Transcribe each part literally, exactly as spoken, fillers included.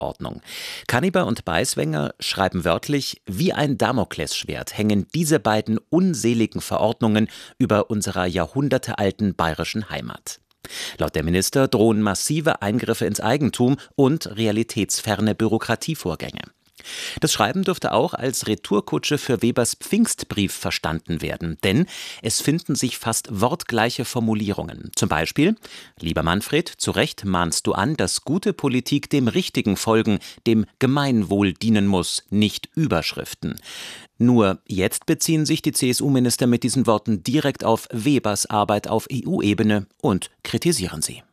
Ordnung. Kanniber und Beiswenger schreiben wörtlich, wie ein Damoklesschwert hängen diese beiden unseligen Verordnungen über unserer jahrhundertealten bayerischen Heimat. Laut der Minister drohen massive Eingriffe ins Eigentum und realitätsferne Bürokratievorgänge. Das Schreiben dürfte auch als Retourkutsche für Webers Pfingstbrief verstanden werden, denn es finden sich fast wortgleiche Formulierungen. Zum Beispiel: Lieber Manfred, zu Recht mahnst du an, dass gute Politik dem Richtigen folgen, dem Gemeinwohl dienen muss, nicht Überschriften. Nur jetzt beziehen sich die C S U-Minister mit diesen Worten direkt auf Webers Arbeit auf E U-Ebene und kritisieren sie.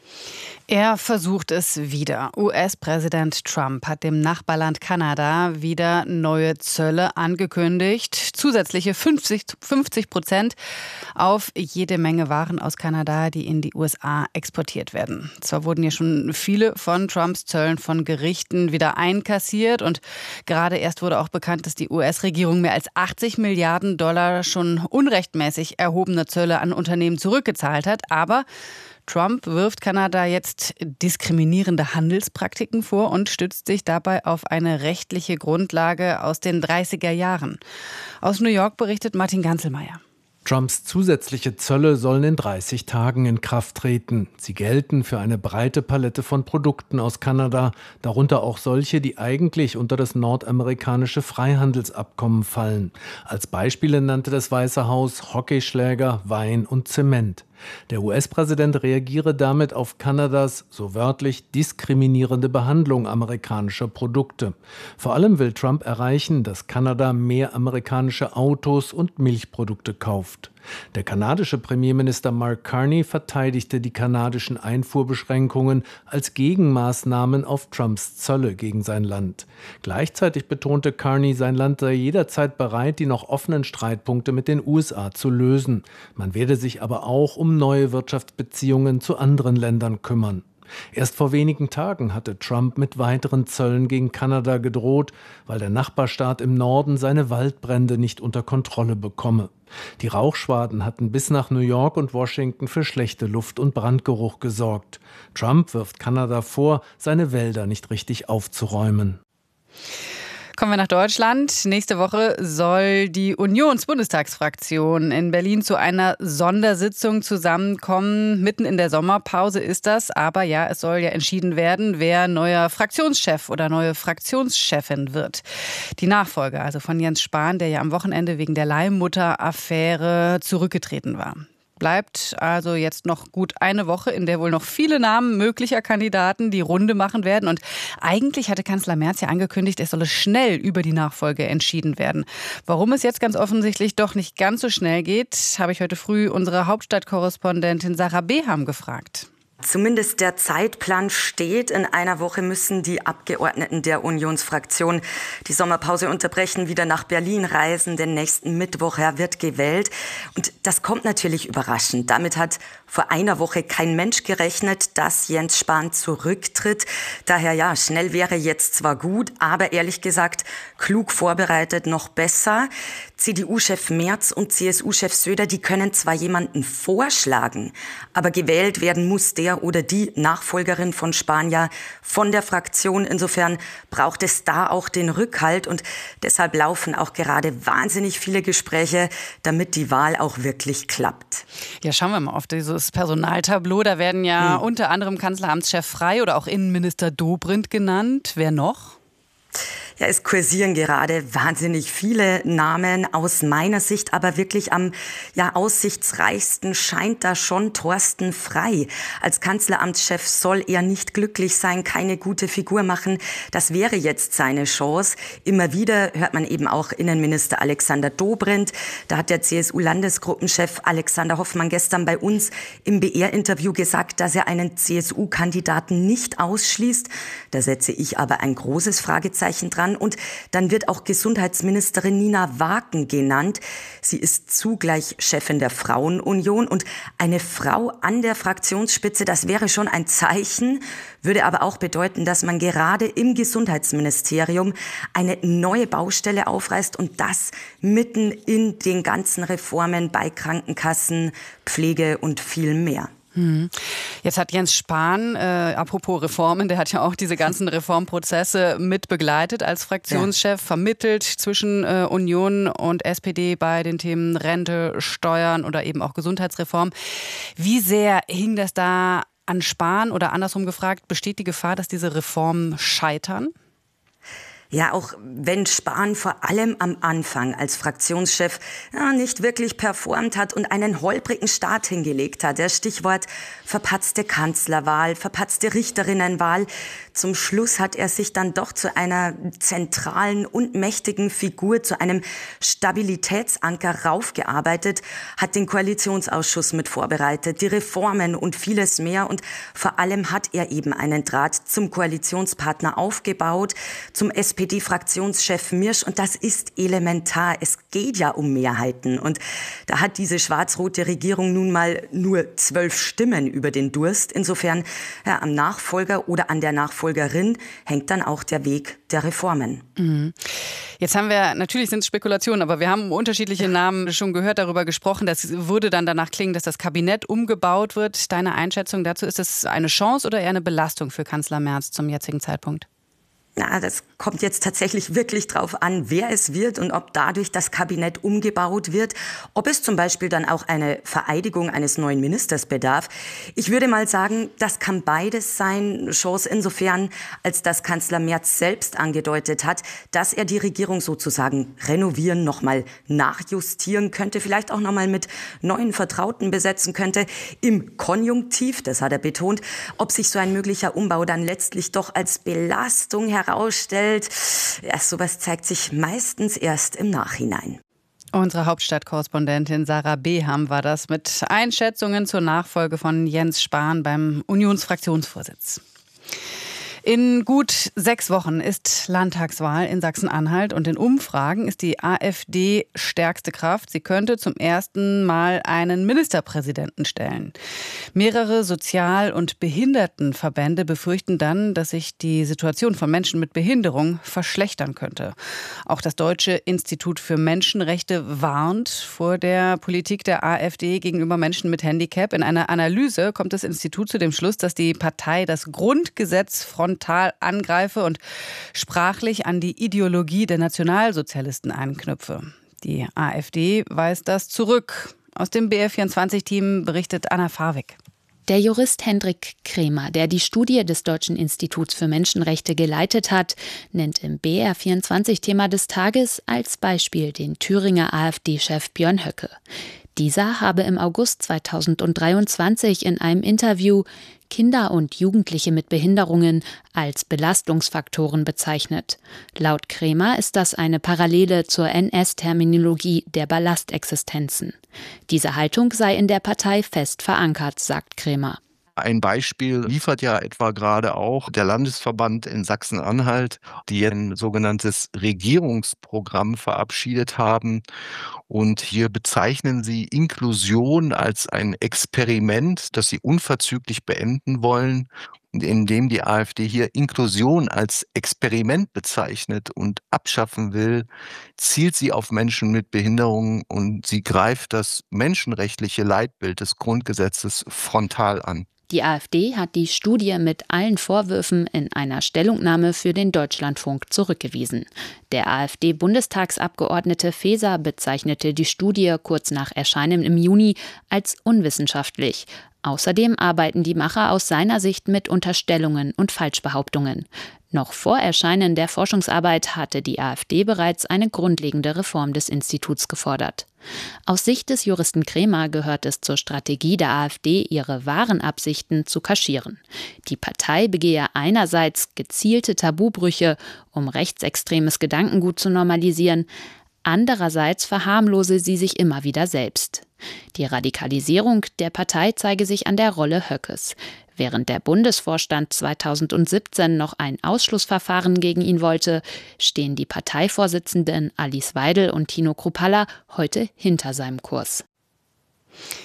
Er versucht es wieder. U S-Präsident Trump hat dem Nachbarland Kanada wieder neue Zölle angekündigt. Zusätzliche fünfzig Prozent auf jede Menge Waren aus Kanada, die in die U S A exportiert werden. Zwar wurden ja schon viele von Trumps Zöllen von Gerichten wieder einkassiert und gerade erst wurde auch bekannt, dass die U S-Regierung mehr als achtzig Milliarden Dollar schon unrechtmäßig erhobener Zölle an Unternehmen zurückgezahlt hat. Aber Trump wirft Kanada jetzt diskriminierende Handelspraktiken vor und stützt sich dabei auf eine rechtliche Grundlage aus den dreißiger Jahren. Aus New York berichtet Martin Ganzelmeier. Trumps zusätzliche Zölle sollen in dreißig Tagen in Kraft treten. Sie gelten für eine breite Palette von Produkten aus Kanada, darunter auch solche, die eigentlich unter das nordamerikanische Freihandelsabkommen fallen. Als Beispiele nannte das Weiße Haus Hockeyschläger, Wein und Zement. Der U S-Präsident reagiere damit auf Kanadas, so wörtlich, diskriminierende Behandlung amerikanischer Produkte. Vor allem will Trump erreichen, dass Kanada mehr amerikanische Autos und Milchprodukte kauft. Der kanadische Premierminister Mark Carney verteidigte die kanadischen Einfuhrbeschränkungen als Gegenmaßnahmen auf Trumps Zölle gegen sein Land. Gleichzeitig betonte Carney, sein Land sei jederzeit bereit, die noch offenen Streitpunkte mit den U S A zu lösen. Man werde sich aber auch um neue Wirtschaftsbeziehungen zu anderen Ländern kümmern. Erst vor wenigen Tagen hatte Trump mit weiteren Zöllen gegen Kanada gedroht, weil der Nachbarstaat im Norden seine Waldbrände nicht unter Kontrolle bekomme. Die Rauchschwaden hatten bis nach New York und Washington für schlechte Luft- und Brandgeruch gesorgt. Trump wirft Kanada vor, seine Wälder nicht richtig aufzuräumen. Kommen wir nach Deutschland. Nächste Woche soll die Unions-Bundestagsfraktion in Berlin zu einer Sondersitzung zusammenkommen. Mitten in der Sommerpause ist das. Aber ja, es soll ja entschieden werden, wer neuer Fraktionschef oder neue Fraktionschefin wird. Die Nachfolge also von Jens Spahn, der ja am Wochenende wegen der Leihmutter-Affäre zurückgetreten war. Bleibt also jetzt noch gut eine Woche, in der wohl noch viele Namen möglicher Kandidaten die Runde machen werden. Und eigentlich hatte Kanzler Merz ja angekündigt, es solle schnell über die Nachfolge entschieden werden. Warum es jetzt ganz offensichtlich doch nicht ganz so schnell geht, habe ich heute früh unsere Hauptstadtkorrespondentin Sarah Beham gefragt. Zumindest der Zeitplan steht. In einer Woche müssen die Abgeordneten der Unionsfraktion die Sommerpause unterbrechen, wieder nach Berlin reisen. Den nächsten Mittwoch wird gewählt. Und das kommt natürlich überraschend. Damit hat vor einer Woche kein Mensch gerechnet, dass Jens Spahn zurücktritt. Daher ja, schnell wäre jetzt zwar gut, aber ehrlich gesagt, klug vorbereitet noch besser. C D U-Chef Merz und C S U-Chef Söder, die können zwar jemanden vorschlagen, aber gewählt werden muss der oder die Nachfolgerin von Spahn ja von der Fraktion. Insofern braucht es da auch den Rückhalt und deshalb laufen auch gerade wahnsinnig viele Gespräche, damit die Wahl auch wirklich klappt. Ja, schauen wir mal auf dieses Personaltableau. Da werden ja hm. unter anderem Kanzleramtschef Frey oder auch Innenminister Dobrindt genannt. Wer noch? Ja, es kursieren gerade wahnsinnig viele Namen. Aus meiner Sicht aber wirklich am ja, aussichtsreichsten scheint da schon Thorsten Frey. Als Kanzleramtschef soll er nicht glücklich sein, keine gute Figur machen. Das wäre jetzt seine Chance. Immer wieder hört man eben auch Innenminister Alexander Dobrindt. Da hat der C S U-Landesgruppenchef Alexander Hoffmann gestern bei uns im B R-Interview gesagt, dass er einen C S U-Kandidaten nicht ausschließt. Da setze ich aber ein großes Fragezeichen dran. Und dann wird auch Gesundheitsministerin Nina Waken genannt. Sie ist zugleich Chefin der Frauenunion und eine Frau an der Fraktionsspitze, das wäre schon ein Zeichen, würde aber auch bedeuten, dass man gerade im Gesundheitsministerium eine neue Baustelle aufreißt und das mitten in den ganzen Reformen bei Krankenkassen, Pflege und viel mehr. Hm. Jetzt hat Jens Spahn, äh, apropos Reformen, der hat ja auch diese ganzen Reformprozesse mit begleitet als Fraktionschef, ja. vermittelt zwischen äh, Union und S P D bei den Themen Rente, Steuern oder eben auch Gesundheitsreform. Wie sehr hing das da an Spahn oder andersrum gefragt, besteht die Gefahr, dass diese Reformen scheitern? Ja, auch wenn Spahn vor allem am Anfang als Fraktionschef ja, nicht wirklich performt hat und einen holprigen Start hingelegt hat. Das Stichwort verpatzte Kanzlerwahl, verpatzte Richterinnenwahl. Zum Schluss hat er sich dann doch zu einer zentralen und mächtigen Figur, zu einem Stabilitätsanker raufgearbeitet, hat den Koalitionsausschuss mit vorbereitet, die Reformen und vieles mehr. Und vor allem hat er eben einen Draht zum Koalitionspartner aufgebaut, zum S P D-Fraktionschef Mirsch. Und das ist elementar. Es geht ja um Mehrheiten. Und da hat diese schwarz-rote Regierung nun mal nur zwölf Stimmen über den Durst. Insofern ja, am Nachfolger oder an der Nachfolgerin hängt dann auch der Weg der Reformen. Mhm. Jetzt haben wir, natürlich sind es Spekulationen, aber wir haben unterschiedliche Namen schon gehört, darüber gesprochen. Das würde dann danach klingen, dass das Kabinett umgebaut wird. Deine Einschätzung dazu, ist es eine Chance oder eher eine Belastung für Kanzler Merz zum jetzigen Zeitpunkt? Na, das kommt jetzt tatsächlich wirklich drauf an, wer es wird und ob dadurch das Kabinett umgebaut wird, ob es zum Beispiel dann auch eine Vereidigung eines neuen Ministers bedarf. Ich würde mal sagen, das kann beides sein. Chance insofern, als dass Kanzler Merz selbst angedeutet hat, dass er die Regierung sozusagen renovieren, nochmal nachjustieren könnte, vielleicht auch nochmal mit neuen Vertrauten besetzen könnte. Im Konjunktiv, das hat er betont, ob sich so ein möglicher Umbau dann letztlich doch als Belastung herausstellt. Ja, sowas zeigt sich meistens erst im Nachhinein. Unsere Hauptstadtkorrespondentin Sarah Beham war das mit Einschätzungen zur Nachfolge von Jens Spahn beim Unionsfraktionsvorsitz. In gut sechs Wochen ist Landtagswahl in Sachsen-Anhalt und in Umfragen ist die AfD stärkste Kraft. Sie könnte zum ersten Mal einen Ministerpräsidenten stellen. Mehrere Sozial- und Behindertenverbände befürchten dann, dass sich die Situation von Menschen mit Behinderung verschlechtern könnte. Auch das Deutsche Institut für Menschenrechte warnt vor der Politik der AfD gegenüber Menschen mit Handicap. In einer Analyse kommt das Institut zu dem Schluss, dass die Partei das Grundgesetz frontal angreife und sprachlich an die Ideologie der Nationalsozialisten anknüpfe. Die AfD weist das zurück. Aus dem B R vierundzwanzig-Team berichtet Anna Farwig. Der Jurist Hendrik Kremer, der die Studie des Deutschen Instituts für Menschenrechte geleitet hat, nennt im B R vierundzwanzig-Thema des Tages als Beispiel den Thüringer AfD-Chef Björn Höcke. Dieser habe im August zweitausenddreiundzwanzig in einem Interview Kinder und Jugendliche mit Behinderungen als Belastungsfaktoren bezeichnet. Laut Kremer ist das eine Parallele zur N S-Terminologie der Ballastexistenzen. Diese Haltung sei in der Partei fest verankert, sagt Kremer. Ein Beispiel liefert ja etwa gerade auch der Landesverband in Sachsen-Anhalt, die ein sogenanntes Regierungsprogramm verabschiedet haben. Und hier bezeichnen sie Inklusion als ein Experiment, das sie unverzüglich beenden wollen. Und indem die AfD hier Inklusion als Experiment bezeichnet und abschaffen will, zielt sie auf Menschen mit Behinderungen und sie greift das menschenrechtliche Leitbild des Grundgesetzes frontal an. Die AfD hat die Studie mit allen Vorwürfen in einer Stellungnahme für den Deutschlandfunk zurückgewiesen. Der AfD-Bundestagsabgeordnete Faeser bezeichnete die Studie kurz nach Erscheinen im Juni als unwissenschaftlich. Außerdem arbeiten die Macher aus seiner Sicht mit Unterstellungen und Falschbehauptungen. Noch vor Erscheinen der Forschungsarbeit hatte die AfD bereits eine grundlegende Reform des Instituts gefordert. Aus Sicht des Juristen Kremer gehört es zur Strategie der AfD, ihre wahren Absichten zu kaschieren. Die Partei begehe einerseits gezielte Tabubrüche, um rechtsextremes Gedankengut zu normalisieren, andererseits verharmlose sie sich immer wieder selbst. Die Radikalisierung der Partei zeige sich an der Rolle Höckes. Während der Bundesvorstand zweitausendsiebzehn noch ein Ausschlussverfahren gegen ihn wollte, stehen die Parteivorsitzenden Alice Weidel und Tino Kruppalla heute hinter seinem Kurs.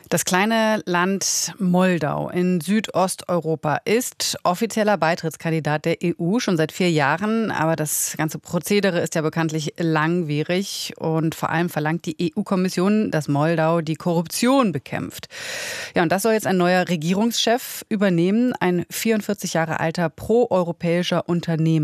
Das kleine Land Moldau in Südosteuropa ist offizieller Beitrittskandidat der E U schon seit vier Jahren. Aber das ganze Prozedere ist ja bekanntlich langwierig. Und vor allem verlangt die E U-Kommission, dass Moldau die Korruption bekämpft. Ja, und das soll jetzt ein neuer Regierungschef übernehmen. Ein vierundvierzig Jahre alter proeuropäischer Unternehmer.